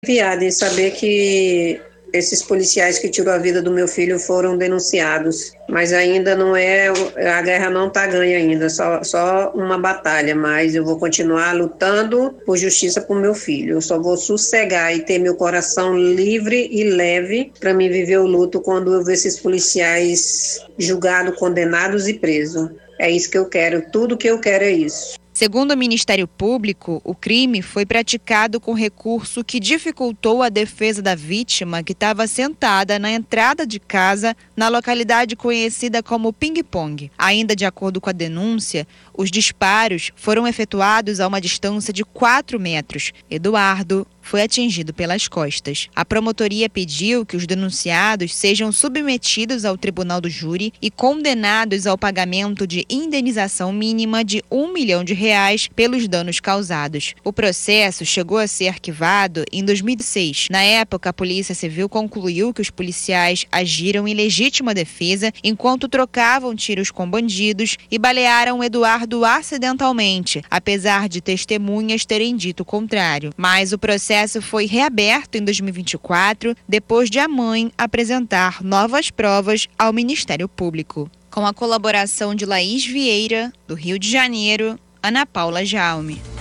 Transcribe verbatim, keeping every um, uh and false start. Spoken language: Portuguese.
Aliviada em saber que esses policiais que tirou a vida do meu filho foram denunciados, mas ainda não é, a guerra não está ganha ainda, só, só uma batalha, mas eu vou continuar lutando por justiça para o meu filho. Eu só vou sossegar e ter meu coração livre e leve para mim viver o luto quando eu ver esses policiais julgados, condenados e presos. É isso que eu quero, tudo que eu quero é isso. Segundo o Ministério Público, o crime foi praticado com recurso que dificultou a defesa da vítima, que estava sentada na entrada de casa na localidade conhecida como Ping Pong. Ainda de acordo com a denúncia, os disparos foram efetuados a uma distância de quatro metros. Eduardo foi atingido pelas costas. A promotoria pediu que os denunciados sejam submetidos ao tribunal do júri e condenados ao pagamento de indenização mínima de um milhão de reais pelos danos causados. O processo chegou a ser arquivado em dois mil e seis. Na época, a Polícia Civil concluiu que os policiais agiram em legítima defesa enquanto trocavam tiros com bandidos e balearam Eduardo acidentalmente, apesar de testemunhas terem dito o contrário. Mas o processo O processo foi reaberto em dois mil e vinte e quatro, depois de a mãe apresentar novas provas ao Ministério Público. Com a colaboração de Laís Vieira, do Rio de Janeiro, Ana Paula Jaume.